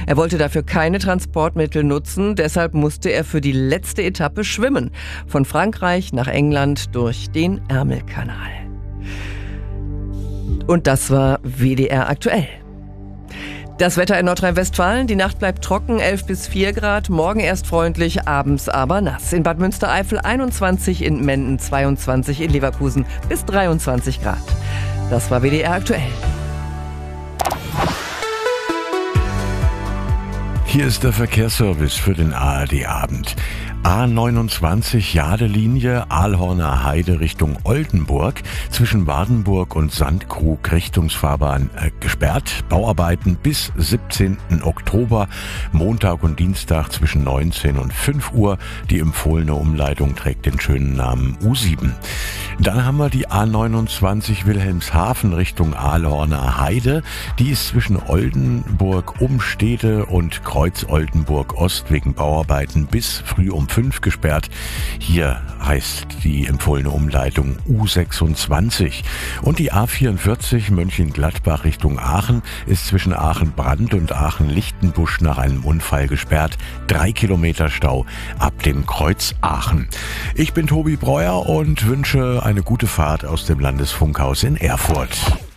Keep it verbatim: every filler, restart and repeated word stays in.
Er wollte dafür keine Transportmittel nutzen, deshalb musste er für die letzte Etappe schwimmen. Von Frankreich nach England durch den Ärmelkanal. Und das war W D R aktuell. Das Wetter in Nordrhein-Westfalen, die Nacht bleibt trocken, elf bis vier Grad, morgen erst freundlich, abends aber nass. In Bad Münstereifel einundzwanzig, in Menden zweiundzwanzig, in Leverkusen bis dreiundzwanzig Grad. Das war W D R aktuell. Hier ist der Verkehrsservice für den A R D-Abend. A neunundzwanzig Jadelinie, Aalhorner Heide Richtung Oldenburg, zwischen Wardenburg und Sandkrug Richtungsfahrbahn äh, gesperrt. Bauarbeiten bis siebzehnten Oktober, Montag und Dienstag zwischen neunzehn und fünf Uhr. Die empfohlene Umleitung trägt den schönen Namen U sieben. Dann haben wir die A neunundzwanzig Wilhelmshaven Richtung Aalhorner Heide. Die ist zwischen Oldenburg, Umstede und Kreuz Oldenburg Ost wegen Bauarbeiten bis früh um fünf gesperrt. Hier heißt die empfohlene Umleitung U sechsundzwanzig. Und die A vierundvierzig Mönchengladbach Richtung Aachen ist zwischen Aachen-Brand und Aachen-Lichtenbusch nach einem Unfall gesperrt. Drei Kilometer Stau ab dem Kreuz Aachen. Ich bin Tobi Breuer und wünsche eine gute Fahrt aus dem Landesfunkhaus in Erfurt.